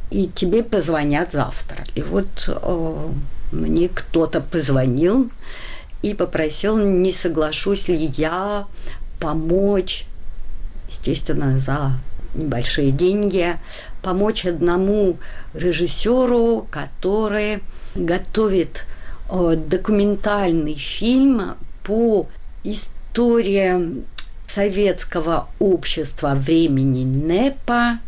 и тебе позвонят завтра. И вот мне кто-то позвонил и попросил, не соглашусь ли я помочь, естественно, за небольшие деньги, помочь одному режиссеру, который готовит документальный фильм по истории советского общества времени НЭПа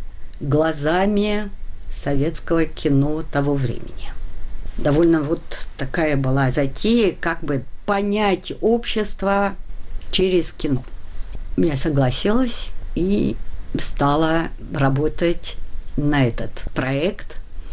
глазами советского кино того времени. Довольно вот такая была затея, как бы понять общество через кино. Я согласилась и стала работать на этот проект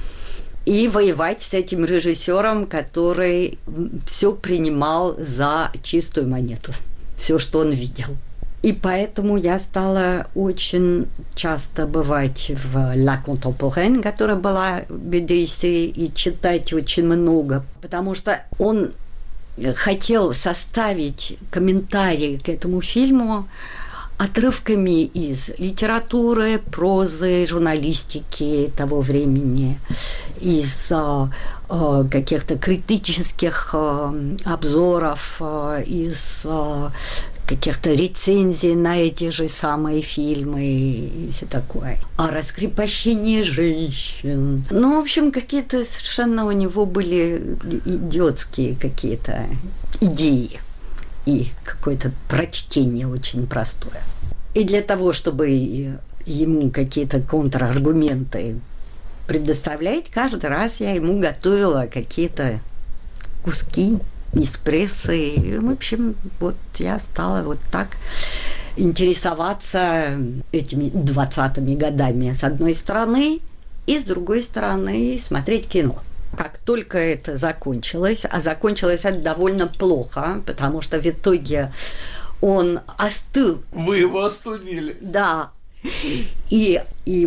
и воевать с этим режиссером, который все принимал за чистую монету, все, что он видел. И поэтому я стала очень часто бывать в «La Contemporaine», которая была в БДС, и читать очень много, потому что он хотел составить комментарии к этому фильму отрывками из литературы, прозы, журналистики того времени, из каких-то критических обзоров, из каких-то рецензий на эти же самые фильмы и все такое. О раскрепощении женщин. Ну, в общем, какие-то совершенно у него были идиотские какие-то идеи и какое-то прочтение очень простое. И для того, чтобы ему какие-то контраргументы предоставлять, каждый раз я ему готовила какие-то куски из прессы. И, в общем, вот я стала вот так интересоваться этими 20-ми годами с одной стороны, и с другой стороны смотреть кино. Как только это закончилось, а закончилось это довольно плохо, потому что в итоге он остыл. Вы его остудили. Да. И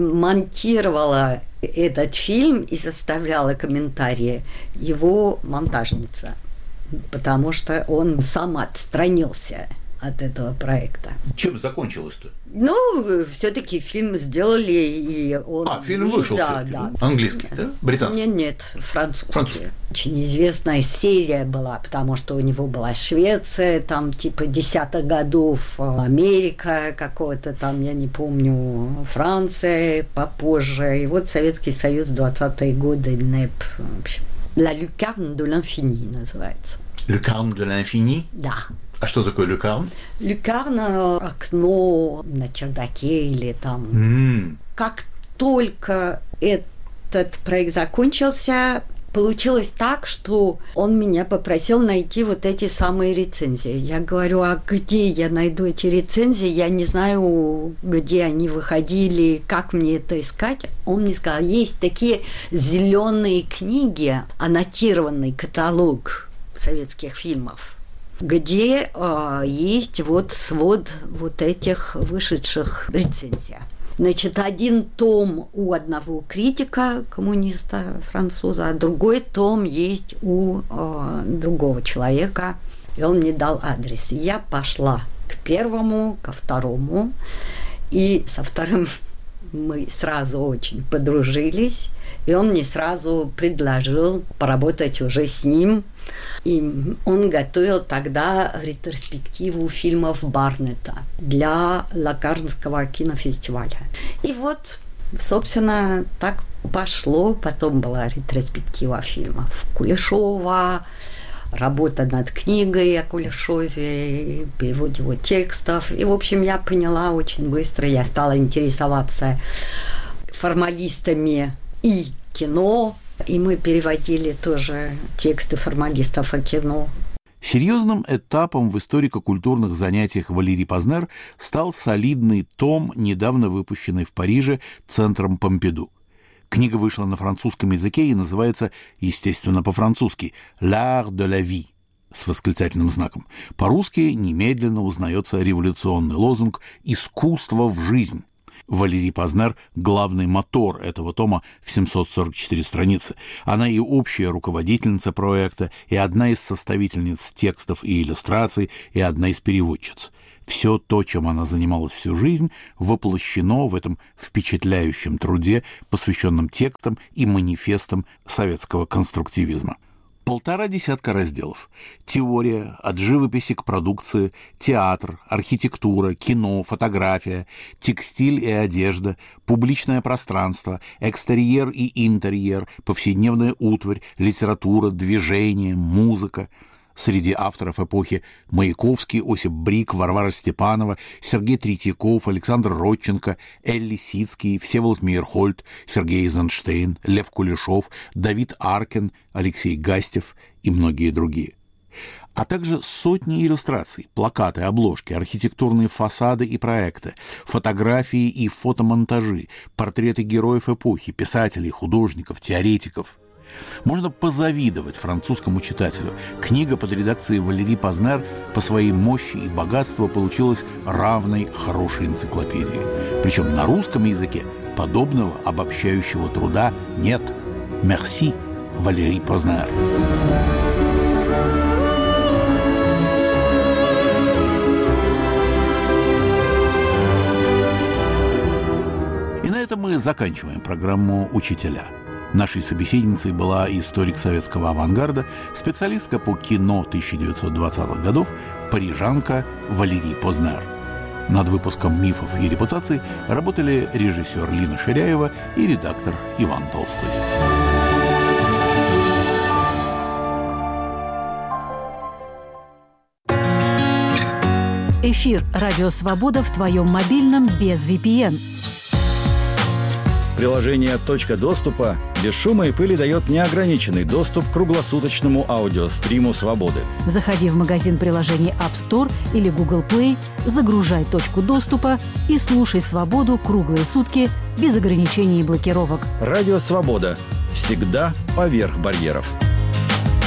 монтировала этот фильм и составляла комментарии его монтажница, потому что он сам отстранился от этого проекта. Чем закончилось-то? Ну, все-таки фильм сделали, и он... Фильм вышел, да, да. Английский, да? Британский? Нет, французский. Очень известная серия была, потому что у него была Швеция, там типа 10-х годов, Америка какой-то там, я не помню, Франция попозже, и вот Советский Союз, 20-е годы, НЭП, в общем. «La lucarne de l'infini» называется. «Lucarne de l'infini»? Да. А что такое люкарн? Люкарн – окно на чердаке или там. Как только этот проект закончился, получилось так, что он меня попросил найти вот эти самые рецензии. Я говорю, а где я найду эти рецензии? Я не знаю, где они выходили, как мне это искать. Он мне сказал, есть такие зеленые книги, аннотированный каталог советских фильмов, где есть вот свод вот этих вышедших рецензий. Значит, один том у одного критика, коммуниста, француза, а другой том есть у другого человека, и он мне дал адрес. И я пошла к первому, ко второму, и со вторым мы сразу очень подружились, и он мне сразу предложил поработать уже с ним. И он готовил тогда ретроспективу фильмов Барнета для Локарнского кинофестиваля. И вот, собственно, так пошло. Потом была ретроспектива фильмов Кулешова, работа над книгой о Кулешове, перевод его текстов. И, в общем, я поняла очень быстро, я стала интересоваться формалистами и кино, и мы переводили тоже тексты формалистов о кино. Серьезным этапом в историко-культурных занятиях Валерии Познер стал солидный том, недавно выпущенный в Париже Центром Помпиду. Книга вышла на французском языке и называется, естественно, по-французски «L'art de la vie» с восклицательным знаком. По-русски немедленно узнается революционный лозунг «Искусство в жизнь». Валерий Познер – главный мотор этого тома в 744 страницы. Она и общая руководительница проекта, и одна из составительниц текстов и иллюстраций, и одна из переводчиц. Все то, чем она занималась всю жизнь, воплощено в этом впечатляющем труде, посвященном текстам и манифестам советского конструктивизма. 1,5 десятка разделов. Теория, от живописи к продукции, театр, архитектура, кино, фотография, текстиль и одежда, публичное пространство, экстерьер и интерьер, повседневная утварь, литература, движение, музыка. Среди авторов эпохи Маяковский, Осип Брик, Варвара Степанова, Сергей Третьяков, Александр Родченко, Элли Сицкий, Всеволод Мейерхольд, Сергей Эйзенштейн, Лев Кулешов, Давид Аркин, Алексей Гастев и многие другие. А также сотни иллюстраций, плакаты, обложки, архитектурные фасады и проекты, фотографии и фотомонтажи, портреты героев эпохи, писателей, художников, теоретиков. Можно позавидовать французскому читателю. Книга под редакцией Валерии Познер по своей мощи и богатству получилась равной хорошей энциклопедии. Причем на русском языке подобного обобщающего труда нет. Мерси, Валерий Познер. И на этом мы заканчиваем программу «Учителя». Нашей собеседницей была историк советского авангарда, специалистка по кино 1920-х годов, парижанка Валерий Познер. Над выпуском «Мифов и репутаций» работали режиссер Лина Ширяева и редактор Иван Толстой. Эфир «Радио Свобода» в твоем мобильном без VPN. Приложение «Точка доступа» без шума и пыли дает неограниченный доступ к круглосуточному аудиостриму «Свободы». Заходи в магазин приложений App Store или Google Play, загружай «Точку доступа» и слушай «Свободу» круглые сутки без ограничений и блокировок. Радио «Свобода». Всегда поверх барьеров.